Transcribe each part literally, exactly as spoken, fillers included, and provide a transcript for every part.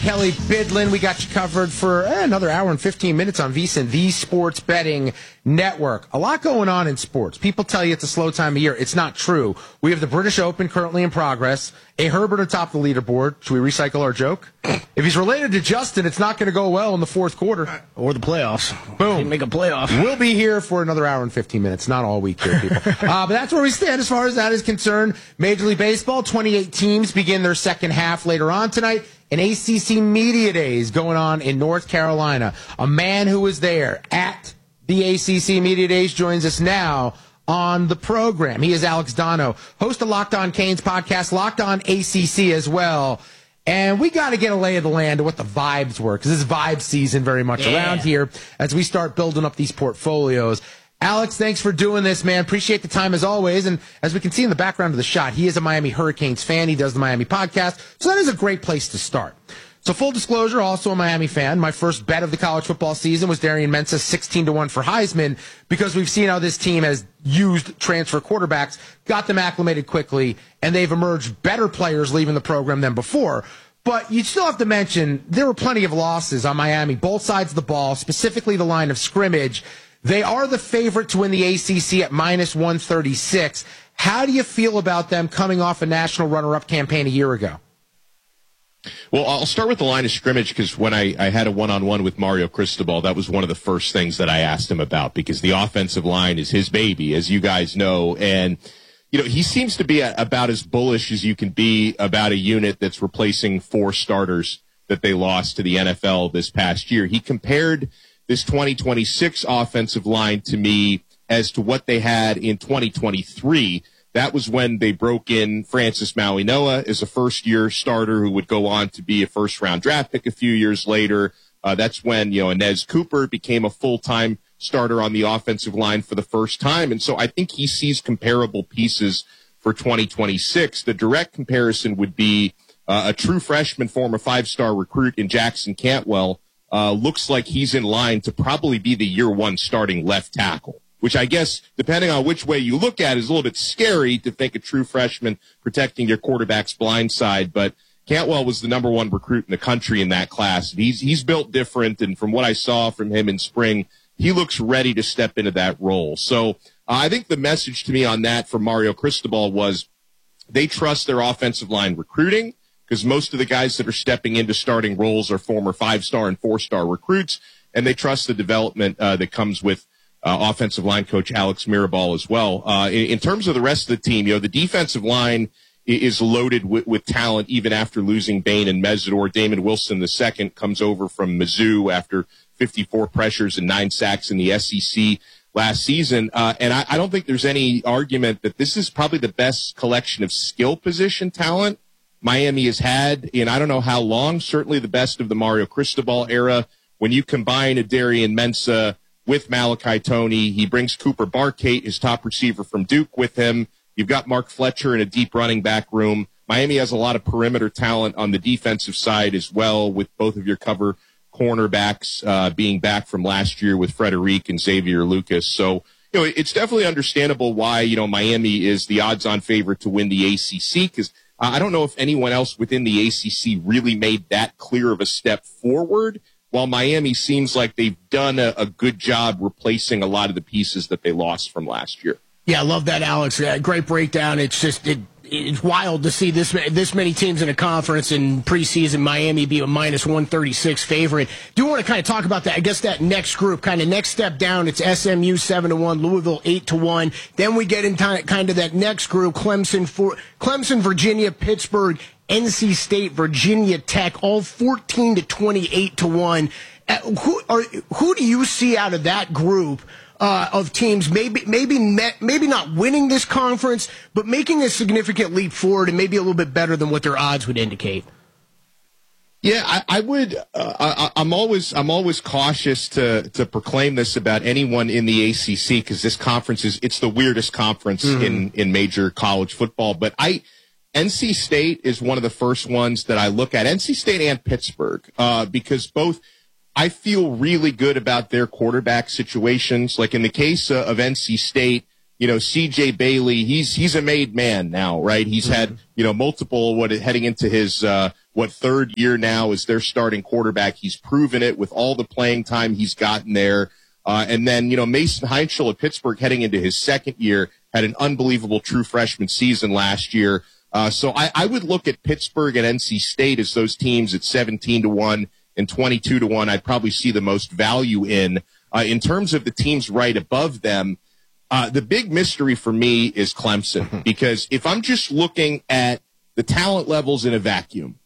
Kelly Bidlin. We got you covered for eh, another hour and fifteen minutes on VSiN, the Sports Betting Network. A lot going on in sports. People tell you it's a slow time of year. It's not true. We have the British Open currently in progress. A Herbert atop the leaderboard. Should we recycle our joke? If he's related to Justin, it's not going to go well in the fourth quarter. Or the playoffs. Boom. Can't make a playoff. We'll be here for another hour and fifteen minutes. Not all week here, people. uh, but that's where we stand as far as that is concerned. Major League Baseball, twenty-eight teams begin their second half later on tonight. An A C C Media Days going on in North Carolina. A man who was there at the A C C Media Days joins us now on the program. He is Alex Dono, host of Locked On Canes podcast, Locked On A C C as well. And we got to get a lay of the land of what the vibes were, because it's vibe season very much yeah. around here as we start building up these portfolios. Alex, thanks for doing this, man. Appreciate the time as always. And as we can see in the background of the shot, he is a Miami Hurricanes fan. He does the Miami podcast. So that is a great place to start. So full disclosure, also a Miami fan. My first bet of the college football season was Darian Mensah sixteen to one for Heisman, because we've seen how this team has used transfer quarterbacks, got them acclimated quickly, and they've emerged better players leaving the program than before. But you still have to mention there were plenty of losses on Miami, both sides of the ball, specifically the line of scrimmage. They are the favorite to win the A C C at minus one thirty-six. How do you feel about them coming off a national runner-up campaign a year ago? Well, I'll start with the line of scrimmage, because when I, I had a one-on-one with Mario Cristobal, that was one of the first things that I asked him about, because the offensive line is his baby, as you guys know. And, you know, he seems to be a, about as bullish as you can be about a unit that's replacing four starters that they lost to the N F L this past year. He compared this twenty twenty-six offensive line to me as to what they had in twenty twenty-three. That was when they broke in Francis Mauigoa as a first-year starter who would go on to be a first-round draft pick a few years later. Uh, that's when, you know, Inez Cooper became a full-time starter on the offensive line for the first time. And so I think he sees comparable pieces for twenty twenty-six. The direct comparison would be uh, a true freshman, former five-star recruit in Jackson Cantwell. Uh, looks like he's in line to probably be the year one starting left tackle, which I guess, depending on which way you look at, is a little bit scary to think a true freshman protecting your quarterback's blind side. But Cantwell was the number one recruit in the country in that class. He's he's built different, and from what I saw from him in spring, he looks ready to step into that role. So uh, I think the message to me on that from Mario Cristobal was they trust their offensive line recruiting, because most of the guys that are stepping into starting roles are former five-star and four-star recruits, and they trust the development uh, that comes with Uh, offensive line coach Alex Mirabal as well. Uh, in, in terms of the rest of the team, you know, the defensive line is loaded with, with talent even after losing Bain and Mesidor. Damon Wilson the second comes over from Mizzou after fifty-four pressures and nine sacks in the S E C last season. Uh, and I, I don't think there's any argument that this is probably the best collection of skill position talent Miami has had in I don't know how long, certainly the best of the Mario Cristobal era. When you combine a Darian Mensah with Malachi Toney, he brings Cooper Barkate, his top receiver from Duke, with him. You've got Mark Fletcher in a deep running back room. Miami has a lot of perimeter talent on the defensive side as well, with both of your cover cornerbacks uh, being back from last year with Frederic and Xavier Lucas. So, you know, it's definitely understandable why, you know, Miami is the odds-on favorite to win the A C C, because uh, I don't know if anyone else within the A C C really made that clear of a step forward, while Miami seems like they've done a, a good job replacing a lot of the pieces that they lost from last year. Yeah, I love that, Alex. Uh, great breakdown. It's just it, it's wild to see this this many teams in a conference in preseason. Miami be a minus one thirty-six favorite. Do want to kind of talk about that. I guess that next group, kind of next step down, it's S M U seven to one, Louisville eight to one. Then we get into kind of that next group, Clemson, for, Clemson, Virginia, Pittsburgh, N C State, Virginia Tech, all fourteen to twenty-eight to one. Uh, who are who do you see out of that group uh, of teams? Maybe maybe met, maybe not winning this conference, but making a significant leap forward and maybe a little bit better than what their odds would indicate. Yeah, I, I would. Uh, I, I'm always I'm always cautious to to proclaim this about anyone in the A C C, because this conference is it's the weirdest conference mm-hmm. in in major college football. But I. N C State is one of the first ones that I look at, N C State and Pittsburgh, uh, because both I feel really good about their quarterback situations. Like in the case uh, of N C State, you know, C J Bailey, he's he's a made man now, right? He's mm-hmm. had, you know, multiple what heading into his uh, what, third year now as their starting quarterback. He's proven it with all the playing time he's gotten there. Uh, and then, you know, Mason Heinschel at Pittsburgh heading into his second year had an unbelievable true freshman season last year. Uh, so I, I would look at Pittsburgh and N C State as those teams at seventeen to one and twenty-two to one. I'd probably see the most value in. Uh, in terms of the teams right above them, uh, the big mystery for me is Clemson. Because if I'm just looking at the talent levels in a vacuum,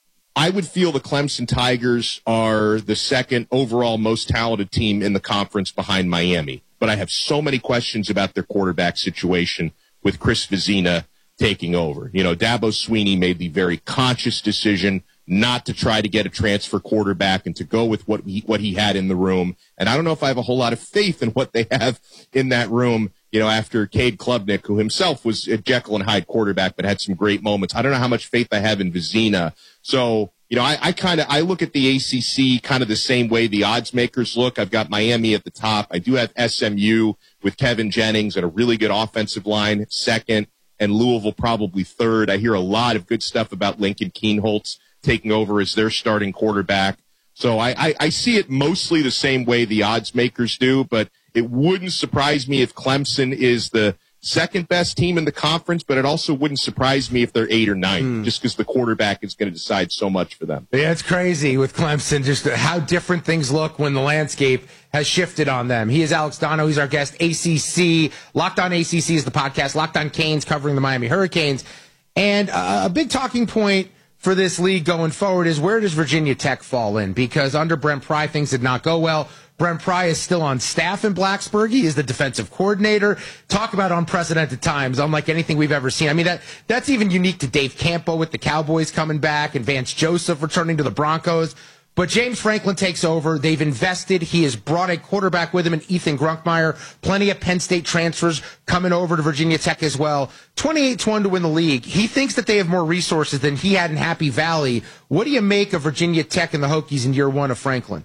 I would feel the Clemson Tigers are the second overall most talented team in the conference behind Miami. But I have so many questions about their quarterback situation with Chris Vizina taking over. You know, Dabo Swinney made the very conscious decision not to try to get a transfer quarterback and to go with what he, what he had in the room. And I don't know if I have a whole lot of faith in what they have in that room, you know, after Cade Klubnik, who himself was a Jekyll and Hyde quarterback but had some great moments. I don't know how much faith I have in Vizina. So, you know, I, I kind of I look at the A C C kind of the same way the odds makers look. I've got Miami at the top. I do have S M U with Kevin Jennings and a really good offensive line second, and Louisville probably third. I hear a lot of good stuff about Lincoln Kienholz taking over as their starting quarterback. So I, I, I see it mostly the same way the odds makers do, but it wouldn't surprise me if Clemson is the second best team in the conference, but it also wouldn't surprise me if they're eight or nine, mm. just because the quarterback is going to decide so much for them. Yeah, it's crazy with Clemson, just how different things look when the landscape has shifted on them. He is Alex Dono. He's our guest. A C C, Locked On A C C is the podcast. Locked On Canes covering the Miami Hurricanes. And uh, a big talking point for this league going forward is where does Virginia Tech fall in? Because under Brent Pry, things did not go well. Brent Pry is still on staff in Blacksburg. He is the defensive coordinator. Talk about unprecedented times, unlike anything we've ever seen. I mean, that that's even unique to Dave Campo with the Cowboys coming back and Vance Joseph returning to the Broncos. But James Franklin takes over. They've invested. He has brought a quarterback with him in Ethan Grunkmeyer. Plenty of Penn State transfers coming over to Virginia Tech as well. twenty-eight to one to win the league. He thinks that they have more resources than he had in Happy Valley. What do you make of Virginia Tech and the Hokies in year one of Franklin?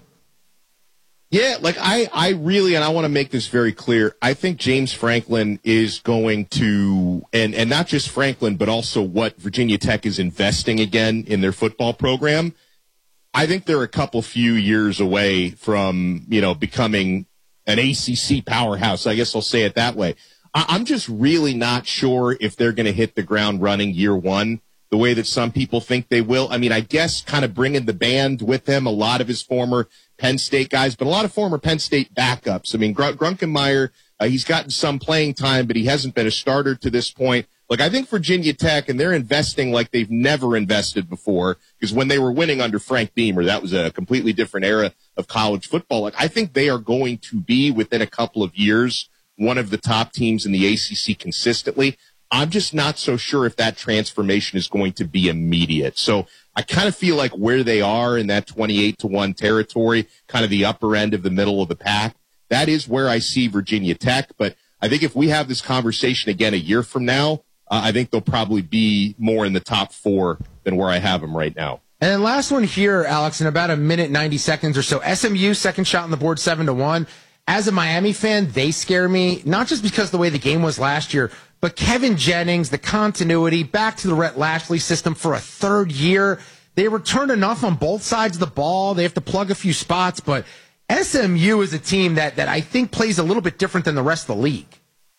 Yeah, like I, I really, and I want to make this very clear, I think James Franklin is going to, and, and not just Franklin, but also what Virginia Tech is investing again in their football program. I think they're a couple few years away from, you know, becoming an A C C powerhouse. I guess I'll say it that way. I, I'm just really not sure if they're going to hit the ground running year one the way that some people think they will. I mean, I guess kind of bringing the band with him, a lot of his former Penn State guys, but a lot of former Penn State backups. I mean, Gr- Grunkenmeyer, uh, he's gotten some playing time, but he hasn't been a starter to this point. Like, I think Virginia Tech, and they're investing like they've never invested before, because when they were winning under Frank Beamer, that was a completely different era of college football. Like, I think they are going to be, within a couple of years, one of the top teams in the A C C consistently. I'm just not so sure if that transformation is going to be immediate. So I kind of feel like where they are in that twenty-eight to one territory, kind of the upper end of the middle of the pack, that is where I see Virginia Tech. But I think if we have this conversation again a year from now, uh, I think they'll probably be more in the top four than where I have them right now. And then last one here, Alex, in about a minute, ninety seconds or so. S M U, second shot on the board, seven to one. As a Miami fan, they scare me, not just because of the way the game was last year, but Kevin Jennings, the continuity, back to the Rhett Lashley system for a third year. They return enough on both sides of the ball. They have to plug a few spots, but S M U is a team that, that I think plays a little bit different than the rest of the league.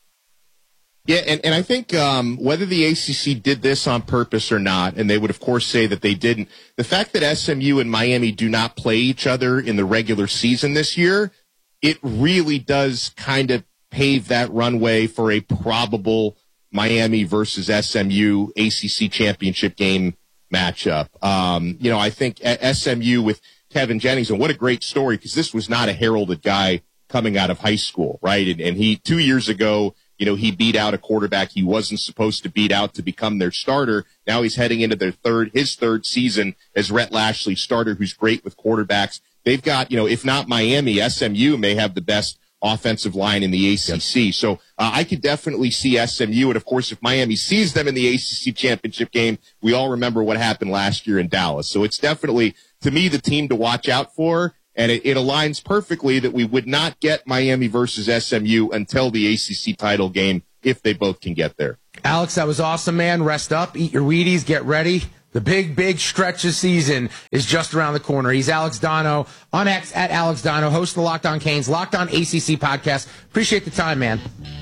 Yeah, and, and I think um, whether the A C C did this on purpose or not, and they would, of course, say that they didn't, the fact that S M U and Miami do not play each other in the regular season this year, it really does kind of pave that runway for a probable Miami versus S M U A C C championship game matchup. Um, you know, I think S M U with Kevin Jennings, and what a great story, because this was not a heralded guy coming out of high school, right? And, and he, two years ago, you know, he beat out a quarterback he wasn't supposed to beat out to become their starter. Now he's heading into their third, his third season as Rhett Lashley starter, who's great with quarterbacks. They've got, you know, if not Miami, S M U may have the best offensive line in the A C C. Yep. So uh, I could definitely see S M U. And, of course, if Miami sees them in the A C C championship game, we all remember what happened last year in Dallas. So it's definitely, to me, the team to watch out for. And it, it aligns perfectly that we would not get Miami versus S M U until the A C C title game, if they both can get there. Alex, that was awesome, man. Rest up, eat your Wheaties, get ready. The big, big stretch of season is just around the corner. He's Alex Dono on X at Alex Dono, host of the Locked On Canes, Locked On A C C podcast. Appreciate the time, man.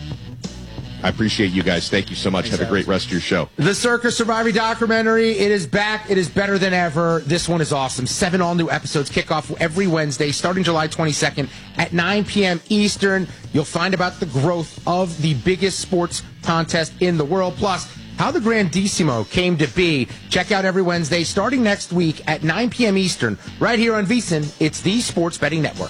I appreciate you guys. Thank you so much. Thanks, Have a great rest of your show. The Circa Survivor documentary, it is back. It is better than ever. This one is awesome. Seven all-new episodes kick off every Wednesday, starting July twenty-second at nine p.m. Eastern. You'll find about the growth of the biggest sports contest in the world, plus how the Grandissimo came to be. Check out every Wednesday, starting next week at nine p.m. Eastern, right here on VSiN. It's the Sports Betting Network.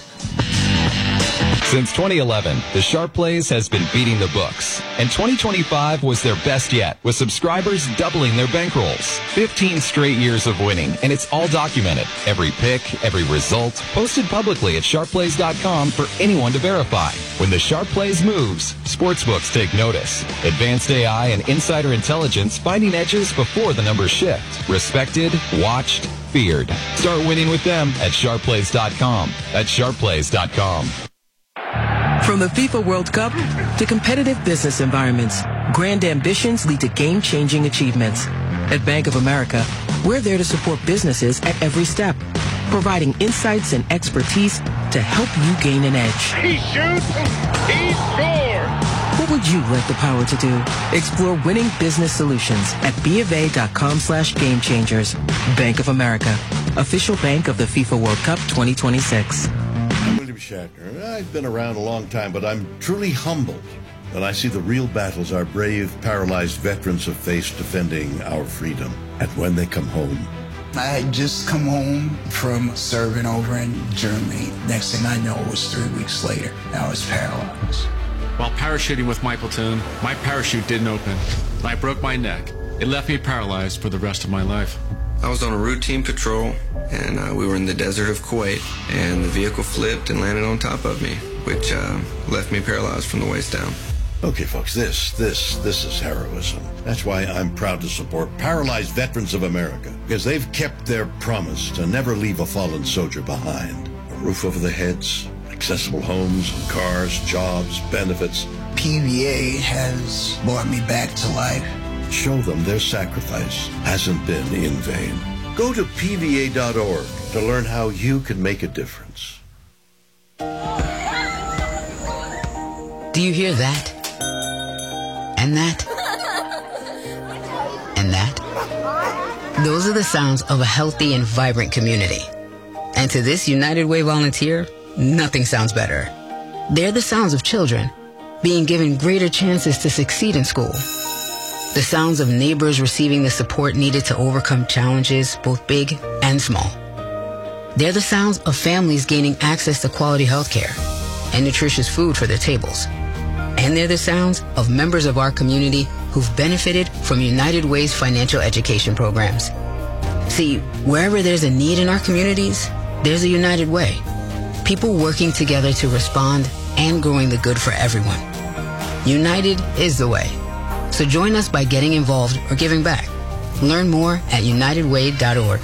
Since twenty eleven, the Sharp Plays has been beating the books, and twenty twenty-five was their best yet, with subscribers doubling their bankrolls. fifteen straight years of winning, and it's all documented. Every pick, every result, posted publicly at sharp plays dot com for anyone to verify. When the Sharp Plays moves, sportsbooks take notice. Advanced A I and insider intelligence finding edges before the numbers shift. Respected, watched, feared. Start winning with them at sharp plays dot com. That's sharp plays dot com. From the FIFA World Cup to competitive business environments, grand ambitions lead to game-changing achievements. At Bank of America, we're there to support businesses at every step, providing insights and expertise to help you gain an edge. He shoots, he scores! What would you like the power to do? Explore winning business solutions at bofa.com slash game changers. Bank of America, official bank of the FIFA World Cup twenty twenty-six. I'm William Shatner. I've been around a long time, but I'm truly humbled when I see the real battles our brave, paralyzed veterans have faced defending our freedom. And when they come home, I had just come home from serving over in Germany. Next thing I know, it was three weeks later. I was paralyzed. While parachuting with my platoon, my parachute didn't open. I broke my neck. It left me paralyzed for the rest of my life. I was on a routine patrol, and uh, we were in the desert of Kuwait, and the vehicle flipped and landed on top of me, which uh, left me paralyzed from the waist down. Okay, folks, this, this, this is heroism. That's why I'm proud to support Paralyzed Veterans of America, because they've kept their promise to never leave a fallen soldier behind. A roof over their heads, accessible homes and cars, jobs, benefits. P V A has brought me back to life. Show them their sacrifice hasn't been in vain. Go to P V A dot org to learn how you can make a difference. Do you hear that? And that? And that? Those are the sounds of a healthy and vibrant community. And to this United Way volunteer, nothing sounds better. They're the sounds of children being given greater chances to succeed in school. The sounds of neighbors receiving the support needed to overcome challenges, both big and small. They're the sounds of families gaining access to quality health care and nutritious food for their tables. And they're the sounds of members of our community who've benefited from United Way's financial education programs. See, wherever there's a need in our communities, there's a United Way. People working together to respond and growing the good for everyone. United is the way. So join us by getting involved or giving back. Learn more at united way dot org.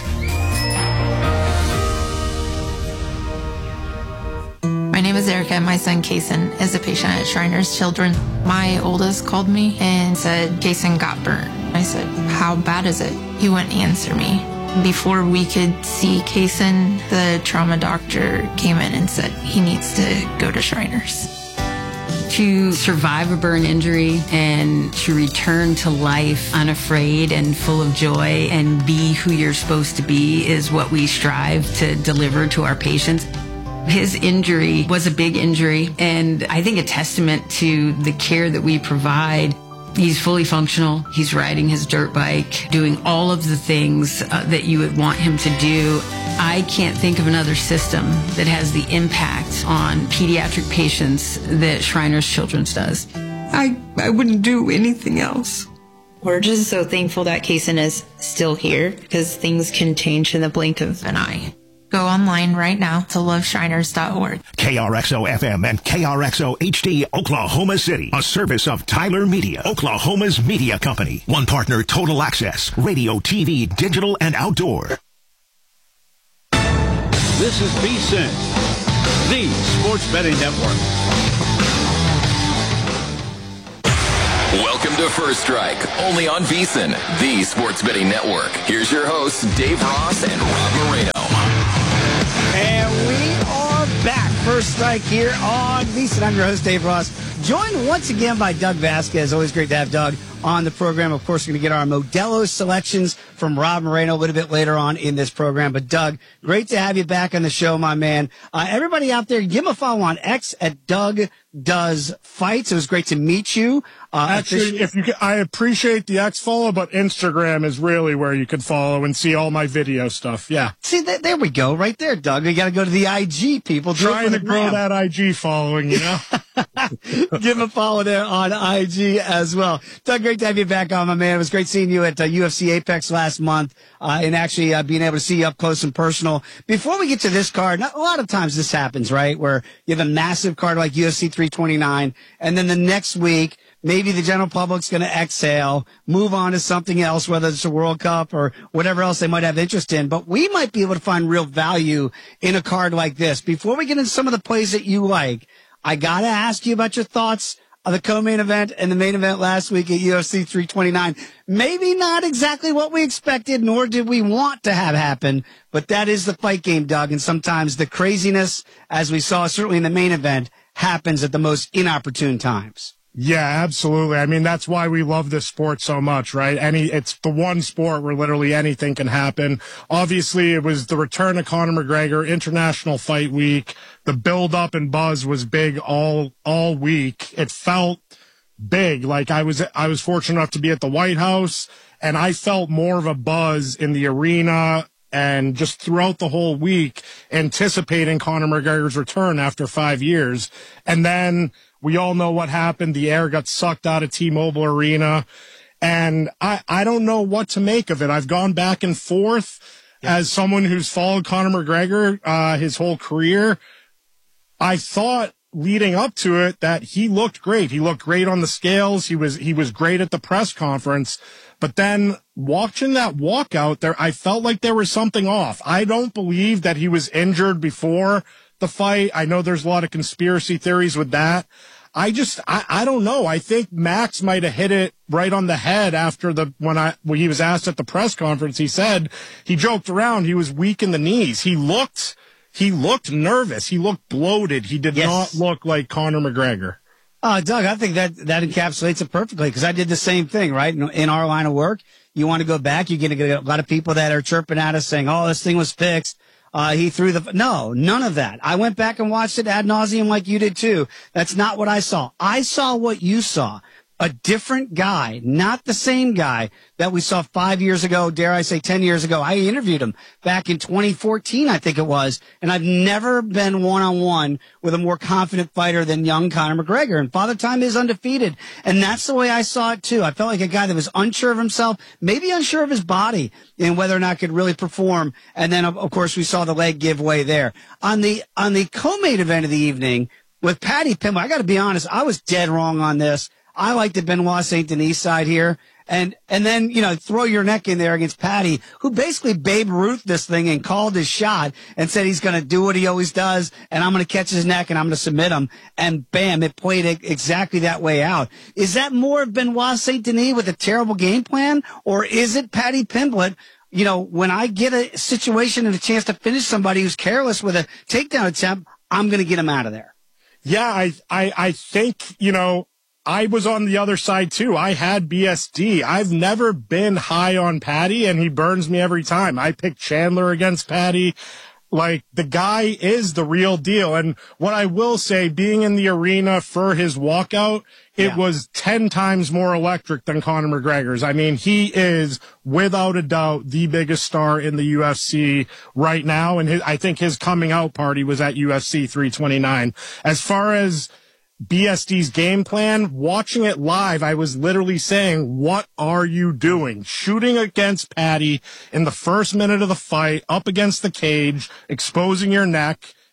My name is Erica, and my son Kason is a patient at Shriners Children. My oldest called me and said Kason got burned. I said, how bad is it? He wouldn't answer me. Before we could see Kason, the trauma doctor came in and said he needs to go to Shriners. To survive a burn injury and to return to life unafraid and full of joy and be who you're supposed to be is what we strive to deliver to our patients. His injury was a big injury, and I think a testament to the care that we provide. He's fully functional. He's riding his dirt bike, doing all of the things uh, that you would want him to do. I can't think of another system that has the impact on pediatric patients that Shriners Children's does. I, I wouldn't do anything else. We're just so thankful that Kason is still here, because things can change in the blink of an eye. Go online right now to love shriners dot org. K R X O F M and K R X O H D, Oklahoma City. A service of Tyler Media, Oklahoma's media company. One partner, Total Access, radio, T V, digital, and outdoor. This is VSiN, the Sports Betting Network. Welcome to First Strike, only on VSiN, the sports betting network. Here's your hosts, Dave Ross and Rob Moreno. And we are back. First Strike here on VSiN. I'm your host, Dave Ross, joined once again by Doug Vasquez. Always great to have Doug on the program. Of course, we're going to get our Modelo selections from Rob Moreno a little bit later on in this program. But, Doug, great to have you back on the show, my man. Uh, everybody out there, give him a follow on X at Doug Does Fights. It was great to meet you. Uh, Actually, if you can, I appreciate the X follow, but Instagram is really where you can follow and see all my video stuff. Yeah. See, th- there we go, right there, Doug. We got to go to the I G, people. Trying to grow that I G following, you know? Give him a follow there on I G as well. Doug, great to have you back on, my man. It was great seeing you at uh, U F C Apex last month uh, and actually uh, being able to see you up close and personal. Before we get to this card, not, a lot of times this happens, right, where you have a massive card like U F C three twenty-nine, and then the next week, maybe the general public's going to exhale, move on to something else, whether it's a World Cup or whatever else they might have interest in. But we might be able to find real value in a card like this. Before we get into some of the plays that you like, I got to ask you about your thoughts of the co-main event and the main event last week at U F C three twenty-nine. Maybe not exactly what we expected, nor did we want to have happen, but that is the fight game, Doug. And sometimes the craziness, as we saw certainly in the main event, happens at the most inopportune times. Yeah, absolutely. I mean, that's why we love this sport so much, right? Any, it's the one sport where literally anything can happen. Obviously, it was the return of Conor McGregor, International Fight Week. The build up and buzz was big all, all week. It felt big. Like I was, I was fortunate enough to be at the White House, and I felt more of a buzz in the arena and just throughout the whole week anticipating Conor McGregor's return after five years. And then we all know what happened. The air got sucked out of T-Mobile Arena. And I, I don't know what to make of it. I've gone back and forth yeah. as someone who's followed Conor McGregor uh, his whole career. I thought leading up to it that he looked great. He looked great on the scales. He was he was great at the press conference. But then watching that walkout there, I felt like there was something off. I don't believe that he was injured before the fight. I know there's a lot of conspiracy theories with that. I just, I, I don't know. I think Max might have hit it right on the head after the, when I, when he was asked at the press conference, he said, he joked around, he was weak in the knees. He looked, he looked nervous. He looked bloated. He did yes. not look like Conor McGregor. Uh, Doug, I think that, that encapsulates it perfectly because I did the same thing, right? In, in our line of work, you want to go back, you're going to get a lot of people that are chirping at us saying, oh, this thing was fixed. Uh, he threw the, no, none of that. I went back and watched it ad nauseum like you did too. That's not what I saw. I saw what you saw. A different guy, not the same guy that we saw five years ago, dare I say ten years ago. I interviewed him back in twenty fourteen, I think it was, and I've never been one-on-one with a more confident fighter than young Conor McGregor, and Father Time is undefeated, and that's the way I saw it too. I felt like a guy that was unsure of himself, maybe unsure of his body, and whether or not could really perform, and then, of, of course, we saw the leg give way there. On the, on the co-main event of the evening with Paddy Pimblett, I got to be honest, I was dead wrong on this. I like the Benoit Saint Denis side here. And, and then, you know, throw your neck in there against Paddy, who basically Babe Ruth this thing and called his shot and said he's going to do what he always does. And I'm going to catch his neck and I'm going to submit him. And bam, it played exactly that way out. Is that more of Benoit Saint Denis with a terrible game plan? Or is it Paddy Pimblett? You know, when I get a situation and a chance to finish somebody who's careless with a takedown attempt, I'm going to get him out of there. Yeah, I, I, I think, you know, I was on the other side too. I had B S D. I've never been high on Paddy, and he burns me every time. I picked Chandler against Paddy. Like, the guy is the real deal. And what I will say, being in the arena for his walkout, it yeah. was ten times more electric than Conor McGregor's. I mean, he is without a doubt the biggest star in the U F C right now. And his, I think his coming out party was at U F C three twenty-nine. As far as B S D's game plan, watching it live, I was literally saying, what are you doing? Shooting against Paddy in the first minute of the fight, up against the cage, exposing your neck.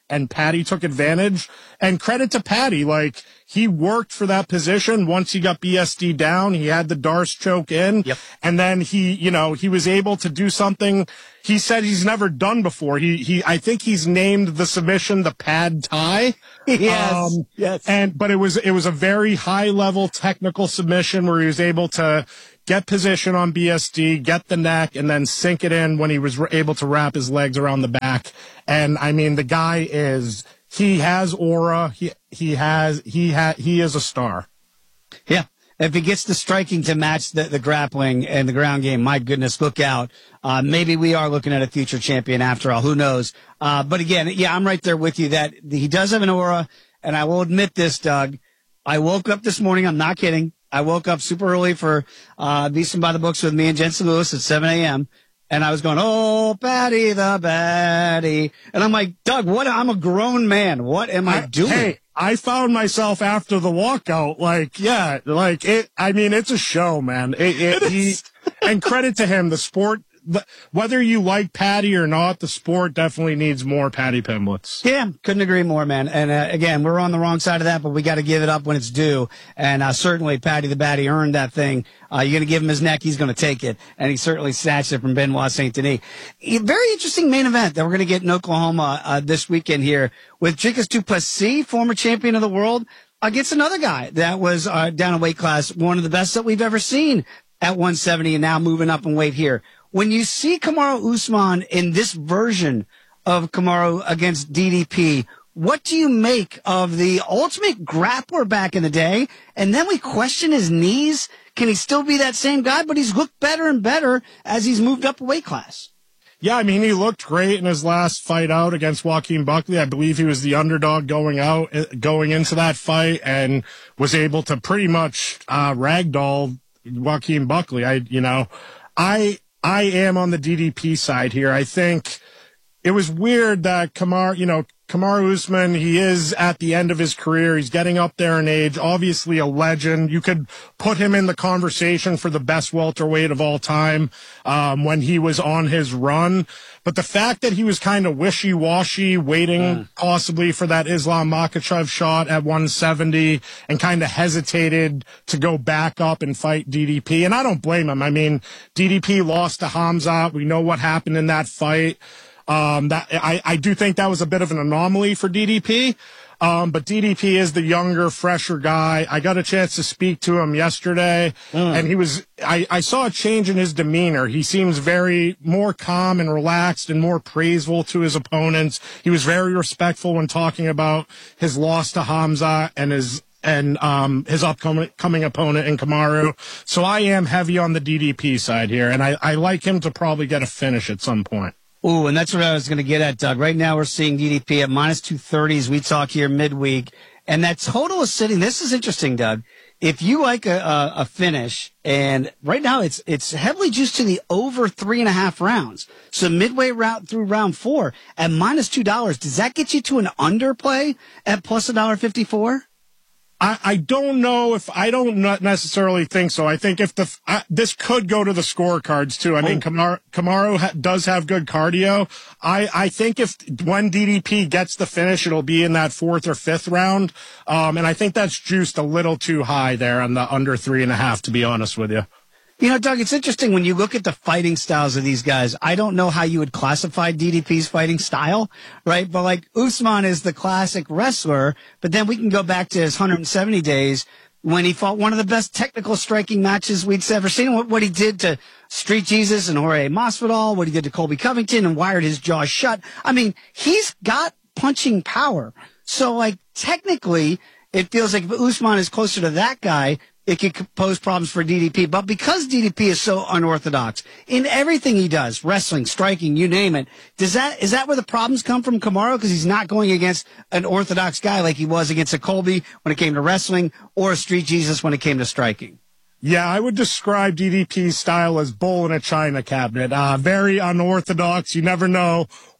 and Patty took advantage. And credit to Patty, like, he worked for that position. Once he got B S D down, he had the Darce choke in. Yep. And then he, you know, he was able to do something he said he's never done before. He, he, I think he's named the submission the pad tie. Yes. Um, yes. And, but it was, it was a very high level technical submission where he was able to get position on B S D, get the neck, and then sink it in when he was able to wrap his legs around the back. And I mean, the guy is, he has aura. He, he has, he ha, he is a star. Yeah. If he gets the striking to match the, the grappling and the ground game, my goodness, look out. Uh, maybe we are looking at a future champion after all. Who knows? Uh, but again, yeah, I'm right there with you that he does have an aura. And I will admit this, Doug. I woke up this morning. I'm not kidding. I woke up super early for uh, Beastin' by the Books with me and Jensen Lewis at seven a.m. And I was going, oh, Patty the Batty. And I'm like, Doug, what? I'm a grown man. What am I, I doing? Hey, I found myself after the walkout, like, yeah, like it. I mean, it's a show, man. It, it, it he, and credit to him, the sport. The, whether you like Patty or not, the sport definitely needs more Patty Pimblets. Yeah, couldn't agree more, man. And uh, again, we're on the wrong side of that, but we got to give it up when it's due. And uh, certainly, Patty the Batty earned that thing. Uh, you're going to give him his neck, he's going to take it, and he certainly snatched it from Benoit Saint Denis. A very interesting main event that we're going to get in Oklahoma uh, this weekend here with Dricus du Plessis, former champion of the world, against another guy that was uh, down in weight class, one of the best that we've ever seen at one seventy, and now moving up in weight here. When you see Kamaru Usman in this version of Kamaru against D D P, what do you make of the ultimate grappler back in the day? And then we question his knees. Can he still be that same guy? But he's looked better and better as he's moved up a weight class. Yeah, I mean, he looked great in his last fight out against Joaquin Buckley. I believe he was the underdog going out, going into that fight, and was able to pretty much uh, ragdoll Joaquin Buckley. I, you know, I... I am on the D D P side here. I think it was weird that Kamaru, you know, Kamaru Usman, he is at the end of his career. He's getting up there in age, obviously a legend. You could put him in the conversation for the best welterweight of all time, um, when he was on his run. But the fact that he was kind of wishy-washy, waiting mm. possibly for that Islam Makhachev shot at one seventy, and kind of hesitated to go back up and fight D D P. And I don't blame him. I mean, D D P lost to Hamzat. We know what happened in that fight. Um, that I, I do think that was a bit of an anomaly for D D P. Um, but D D P is the younger, fresher guy. I got a chance to speak to him yesterday, mm. and he was, I, I saw a change in his demeanor. He seems very more calm and relaxed and more praiseful to his opponents. He was very respectful when talking about his loss to Hamzat and his, and, um, his upcoming coming opponent in Kamaru. So I am heavy on the D D P side here, and I, I like him to probably get a finish at some point. Ooh, and that's what I was going to get at, Doug. Right now we're seeing D D P at minus two thirty as we talk here midweek. And that total is sitting, this is interesting, Doug. If you like a, a, a finish, and right now it's it's heavily juiced to the over three and a half rounds. So midway route through round four at minus two dollars, does that get you to an underplay at plus a dollar fifty-four? I, I don't know if I don't not necessarily think so. I think if the I, this could go to the scorecards too. I mean, oh. Kamaru, Kamaru ha, does have good cardio. I, I think if when D D P gets the finish, it'll be in that fourth or fifth round. Um, and I think that's juiced a little too high there on the under three and a half, to be honest with you. You know, Doug, it's interesting when you look at the fighting styles of these guys. I don't know how you would classify D D P's fighting style, right? But like Usman is the classic wrestler, but then we can go back to his one hundred seventy days when he fought one of the best technical striking matches we'd ever seen. What, what he did to Street Jesus and Jorge Masvidal, what he did to Colby Covington and wired his jaw shut. I mean, he's got punching power. So like technically, it feels like if Usman is closer to that guy, it could pose problems for D D P. But because D D P is so unorthodox in everything he does, wrestling, striking, you name it, does that, is that where the problems come from Kamaru? Because he's not going against an orthodox guy like he was against a Colby when it came to wrestling, or a Street Jesus when it came to striking. Yeah, I would describe D D P's style as bull in a china cabinet. Uh, very unorthodox. You never know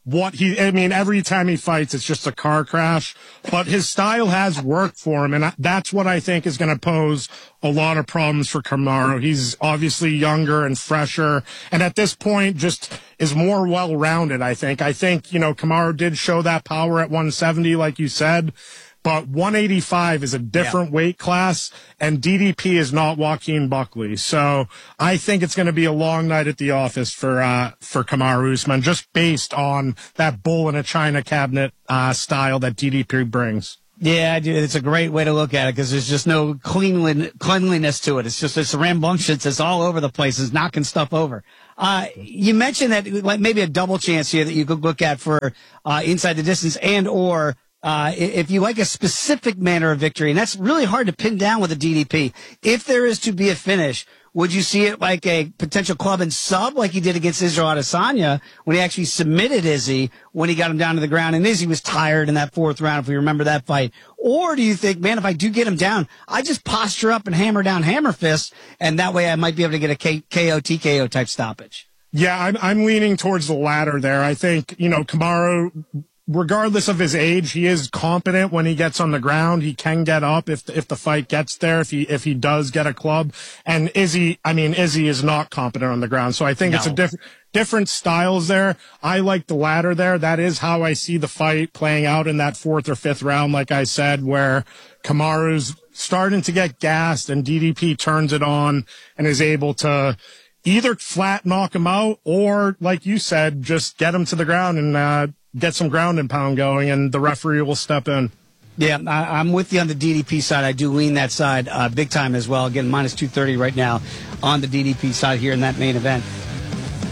what he, I mean, every time he fights, it's just a car crash, but his style has worked for him. And that's what I think is going to pose a lot of problems for Kamaru. He's obviously younger and fresher. And at this point, just is more well-rounded, I think. I think, you know, Kamaru did show that power at one seventy, like you said. But one eighty-five is a different yeah. weight class, and D D P is not Joaquin Buckley. So I think it's going to be a long night at the office for uh, for Kamaru Usman, just based on that bull in a china cabinet uh, style that D D P brings. Yeah, I do. It's a great way to look at it because there's just no cleanlin- cleanliness to it. It's just it's rambunctious. It's all over the place. It's knocking stuff over. Uh, you mentioned that like maybe a double chance here that you could look at for uh, inside the distance and or Uh, if you like a specific manner of victory, and that's really hard to pin down with a D D P. If there is to be a finish, would you see it like a potential club and sub like he did against Israel Adesanya when he actually submitted Izzy when he got him down to the ground and Izzy was tired in that fourth round, if we remember that fight? Or do you think, man, if I do get him down, I just posture up and hammer down hammer fists, and that way I might be able to get a K- KO, T K O type stoppage? Yeah, I'm, I'm leaning towards the latter there. I think, you know, Kamaru, regardless of his age, he is competent when he gets on the ground. He can get up if if the fight gets there, if he if he does get a club. And Izzy, I mean, Izzy is not competent on the ground. So I think no. it's a different different styles there. I like the latter there. That is how I see the fight playing out in that fourth or fifth round, like I said, where Kamaru's starting to get gassed and D D P turns it on and is able to either flat knock him out or, like you said, just get him to the ground and uh get some ground and pound going, and the referee will step in. Yeah, I, I'm with you on the D D P side. I do lean that side uh, big time as well. Again, minus two thirty right now on the D D P side here in that main event.